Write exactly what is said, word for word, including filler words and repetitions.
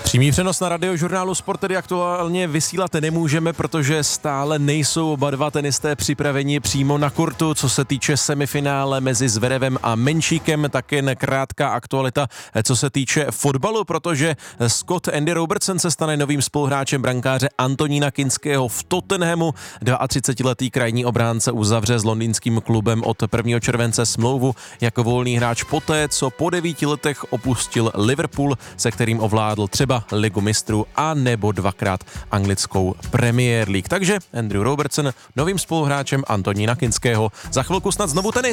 Přímý přenos na Radiožurnálu Sport tedy aktuálně vysílat nemůžeme, protože stále nejsou oba dva tenisté připraveni přímo na kurtu. Co se týče semifinále mezi Zverevem a Menšíkem, tak jen krátká aktualita, co se týče fotbalu, protože Scott Andy Robertson se stane novým spoluhráčem brankáře Antonína Kinského v Tottenhamu. třicetiletý krajní obránce uzavře s londýnským klubem od prvního července smlouvu jako volný hráč poté, co po devíti letech opustil Liverpool, se kterým ovládl třeba Ligu mistrů a nebo dvakrát anglickou Premier League. Takže Andrew Robertson novým spoluhráčem Antonína Kinského. Za chvilku snad znovu tenis.